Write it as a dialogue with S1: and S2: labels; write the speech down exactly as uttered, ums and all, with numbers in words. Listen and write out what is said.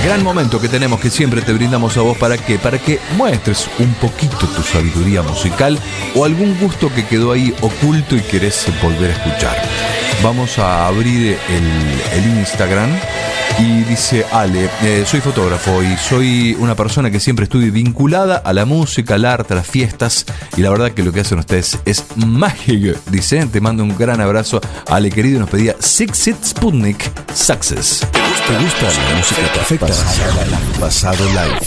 S1: gran momento que tenemos, que siempre te brindamos a vos. ¿Para qué? Para que muestres un poquito tu sabiduría musical o algún gusto que quedó ahí oculto y querés volver a escuchar. Vamos a abrir el, el Instagram. Y dice Ale, eh, soy fotógrafo y soy una persona que siempre estuve vinculada a la música, al arte, a las fiestas. Y la verdad que lo que hacen ustedes es mágico. Dice, te mando un gran abrazo. Ale, querido, nos pedía Six It Sputnik Success.
S2: ¿Te gusta, ¿Te gusta la música perfecta? Pasado Live.